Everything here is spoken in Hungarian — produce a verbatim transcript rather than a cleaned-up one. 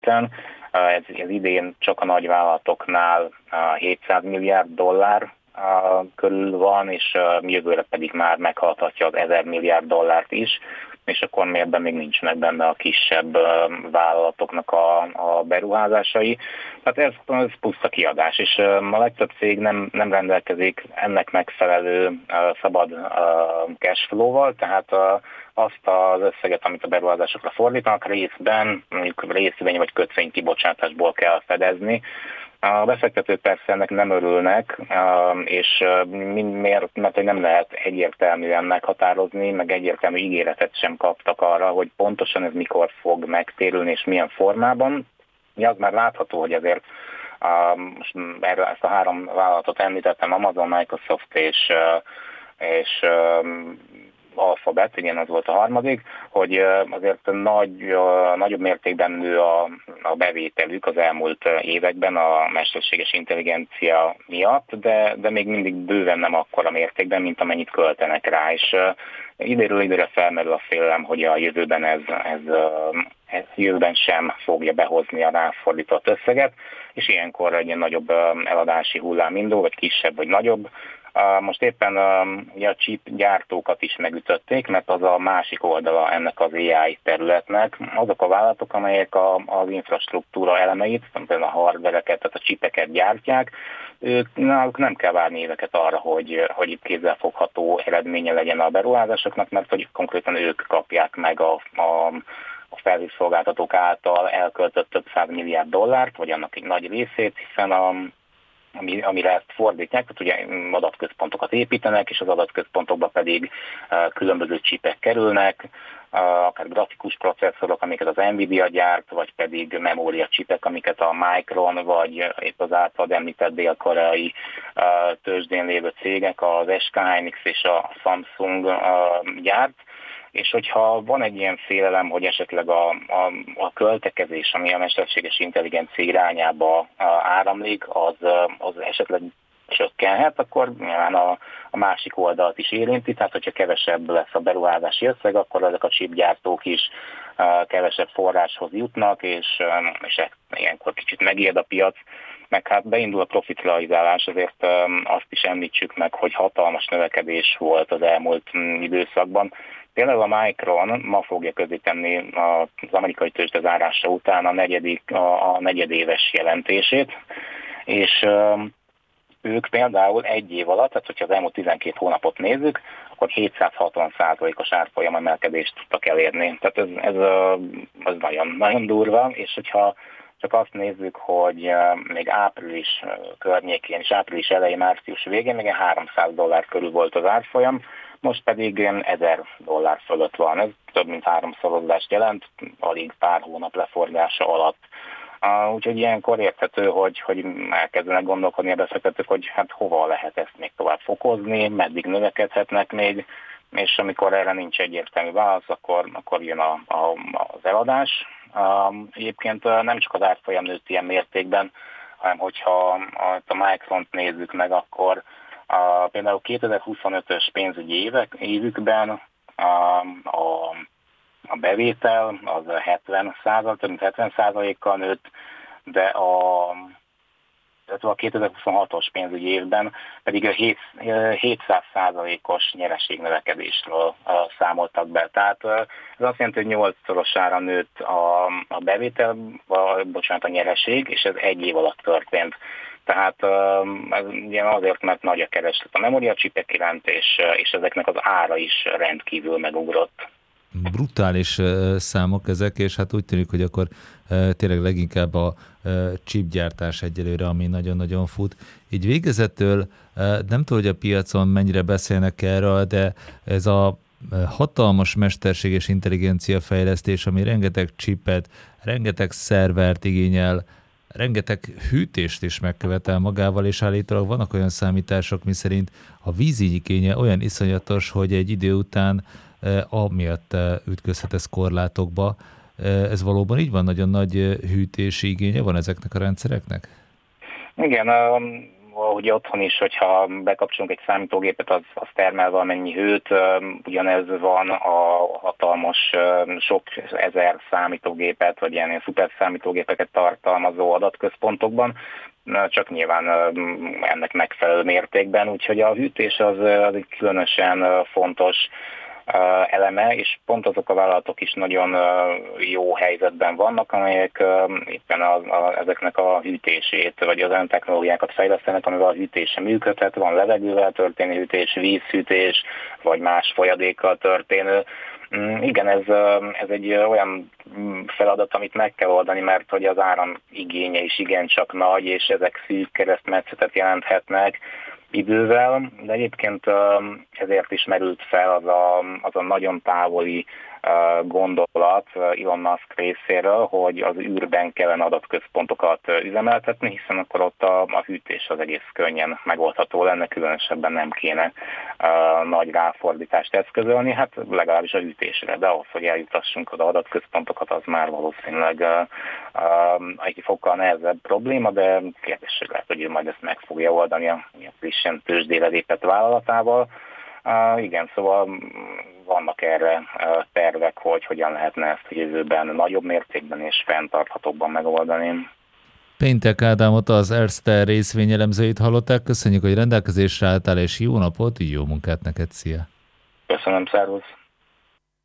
szinten. Ez, ez idén csak a nagyvállalatoknál hétszáz milliárd dollár körül van, és jövőre pedig már meghaladhatja az ezer milliárd dollárt is, és akkor mi ebben még nincsenek benne a kisebb vállalatoknak a, a beruházásai. Tehát ez, ez puszta kiadás, és a legtöbb cég nem, nem rendelkezik ennek megfelelő szabad cash flow-val, tehát azt az összeget, amit a beruházásokra fordítanak, részben, mondjuk részvény vagy kötvény kibocsátásból kell fedezni. A befektetők persze ennek nem örülnek, és miért, mert nem lehet egyértelműen meghatározni, meg egyértelmű ígéretet sem kaptak arra, hogy pontosan ez mikor fog megtérülni és milyen formában. Ja, az már látható, hogy azért most erről ezt a három vállalatot említettem, Amazon, Microsoft és, és Alphabet, igen, az volt a harmadik, hogy azért nagy, nagyobb mértékben nő a, a bevételük az elmúlt években a mesterséges intelligencia miatt, de, de még mindig bőven nem akkora mértékben, mint amennyit költenek rá, és időről időre felmerül a félelem, hogy a jövőben ez, ez, ez jövőben sem fogja behozni a ráfordított összeget, és ilyenkor egy ilyen nagyobb eladási hullám indul, vagy kisebb, vagy nagyobb. Most éppen ugye a chip gyártókat is megütötték, mert az a másik oldala ennek az á i területnek. Azok a vállalatok, amelyek a, az infrastruktúra elemeit, például a hardvereket, tehát a chipeket gyártják, ők, náluk nem kell várni éveket arra, hogy, hogy itt kézzelfogható eredménye legyen a beruházásoknak, mert hogy konkrétan ők kapják meg a, a, a felhőszolgáltatók által elköltött több száz milliárd dollárt, vagy annak egy nagy részét, hiszen a Ami, amire ezt fordítják, tehát ugye adatközpontokat építenek, és az adatközpontokba pedig uh, különböző csipek kerülnek, uh, akár grafikus processzorok, amiket az Nvidia gyárt, vagy pedig memória csipek, amiket a Micron, vagy épp az általad említett dél-koreai uh, tőzsdén lévő cégek, az es ká hynix és a Samsung uh, gyárt. És hogyha van egy ilyen félelem, hogy esetleg a, a, a költekezés, ami a mesterséges intelligencia irányába áramlik, az, az esetleg csökkenhet, akkor nyilván a, a másik oldalt is érinti, tehát hogyha kevesebb lesz a beruházási összeg, akkor ezek a chipgyártók is uh, kevesebb forráshoz jutnak, és, um, és ilyenkor kicsit megijed a piac, meg hát beindul a profitrealizálás, azért um, azt is említsük meg, hogy hatalmas növekedés volt az elmúlt um, időszakban. Például a Micron ma fogja közzétenni az amerikai tőzsde zárása után a, negyedik, a, a negyedéves jelentését, és um, ők például egy év alatt, tehát hogyha az elmúlt tizenkét hónapot nézzük, akkor hétszázhatvan százalékos árfolyam emelkedést tudtak elérni. Tehát ez, ez, ez nagyon, nagyon durva, és hogyha csak azt nézzük, hogy még április környékén és április elején, március végén még háromszáz dollár körül volt az árfolyam, most pedig ezer dollár fölött van. Ez több mint háromszorozást jelent, alig pár hónap leforgása alatt. Uh, úgyhogy ilyenkor érthető, hogy, hogy elkezdenek gondolkodni a befektetők, hogy hát hova lehet ezt még tovább fokozni, meddig növekedhetnek még, és amikor erre nincs egyértelmű válasz, akkor, akkor jön a, a, az eladás. Uh, egyébként nem csak az árfolyam nőtt ilyen mértékben, hanem hogyha a, a Micront nézzük meg, akkor uh, például kétezer-huszonötös pénzügyi évek, évükben uh, a A bevétel az hetven százalék, több mint hetven százalékkal nőtt, de a, a kétezer-huszonhatos pénzügyi évben pedig a hétszáz százalékos nyereségnövekedésről számoltak be. Tehát ez azt jelenti, hogy nyolcszorosára nőtt a, a bevétel, a, bocsánat, a nyereség, és ez egy év alatt történt. Tehát ez ugye azért, mert nagy a kereslet a memóriacsipek iránt, és, és ezeknek az ára is rendkívül megugrott. Brutális uh, számok ezek, és hát úgy tűnik, hogy akkor uh, tényleg leginkább a uh, chipgyártás egyelőre, ami nagyon-nagyon fut. Így végezetül uh, nem tudom, hogy a piacon mennyire beszélnek erről, de ez a uh, hatalmas mesterséges intelligencia fejlesztés, ami rengeteg chipet, rengeteg szervert igényel, rengeteg hűtést is megkövetel magával, és állítólag vannak olyan számítások, miszerint a vízigénye olyan iszonyatos, hogy egy idő után amiatt ütközhet ez korlátokba. Ez valóban így van? Nagyon nagy hűtési igénye van ezeknek a rendszereknek? Igen, ugye otthon is, hogyha bekapcsolunk egy számítógépet, az, az termel valamennyi hőt, ugyanez van a hatalmas sok ezer számítógépet, vagy ilyen szuper számítógépeket tartalmazó adatközpontokban, csak nyilván ennek megfelelő mértékben, úgyhogy a hűtés az, az egy különösen fontos eleme, és pont azok a vállalatok is nagyon jó helyzetben vannak, amelyek éppen a, a, ezeknek a hűtését, vagy az olyan technológiákat fejlesztenek, amivel a hűtése működhet. Van levegővel történő hűtés, vízhűtés, vagy más folyadékkal történő. Igen, ez, ez egy olyan feladat, amit meg kell oldani, mert hogy az áram igénye is igencsak nagy, és ezek szűk keresztmetszetet jelenthetnek idővel, de egyébként ezért is merült fel az a, az a nagyon távoli gondolat Elon Musk részéről, hogy az űrben kellene adatközpontokat üzemeltetni, hiszen akkor ott a, a hűtés az egész könnyen megoldható lenne, különösebben nem kéne uh, nagy ráfordítást eszközölni, hát legalábbis a hűtésre, de ahhoz, hogy eljutassunk oda adatközpontokat, az már valószínűleg uh, uh, egy fokkal nehezebb probléma, de kérdés, lehet, hogy ő majd ezt meg fogja oldani a, a frissen tőzsdére lépett vállalatával. Uh, igen, szóval vannak erre uh, tervek, hogy hogyan lehetne ezt a jövőben nagyobb mértékben és fenntarthatóbban megoldani. Péntek Ádámot, az Erste részvényelemzőit hallották. Köszönjük, hogy rendelkezésre álltál, és jó napot, jó munkát neked, szia! Köszönöm, szervusz!